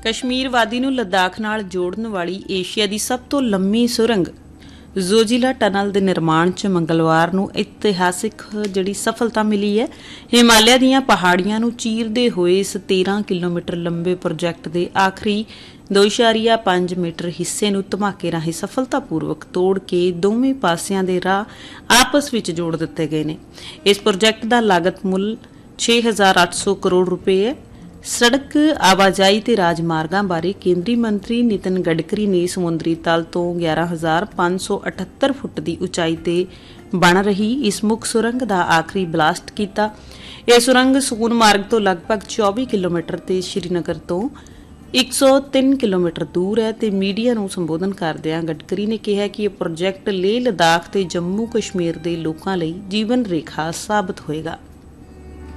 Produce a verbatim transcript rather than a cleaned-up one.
कश्मीर वादी नूं लद्दाख नाल जोड़न वाली एशिया की सब तो लंबी सुरंग जोजिला टनल के निर्माण च मंगलवार नूं इतिहासिक जिहड़ी सफलता मिली है। हिमालय दीआं पहाड़ियां नूं चीरदे होए इस तेरह किलोमीटर लंबे प्रोजैक्ट के आखिरी दो इशारिया पांच मीटर हिस्से नूं धमाके राहीं सफलतापूर्वक तोड़ के दोवें पासियां दे राह आपस विच जोड़ दिते गए ने। इस प्रोजैक्ट का लागत मुल छे हज़ार अठ सौ करोड़ रुपए है। सड़क आवाजाई ते राजमार्गां बारे केंद्री मंत्री नितिन गडकरी ने समुद्री तल तो ग्यारह हज़ार पांच सौ अठहत्तर फुट की उचाई ते बन रही इस मुख सुरंग का आखिरी ब्लास्ट किया। यह सुरंग सोनमार्ग तो लगभग चौबीस किलोमीटर ते श्रीनगर तो एक सौ तीन किलोमीटर दूर है। ते मीडिया नूं संबोधन करदिआं गडकरी ने कहा कि यह प्रोजैक्ट लेह लद्दाख ते जम्मू कश्मीर के लोगों लई जीवन रेखा साबित होएगा।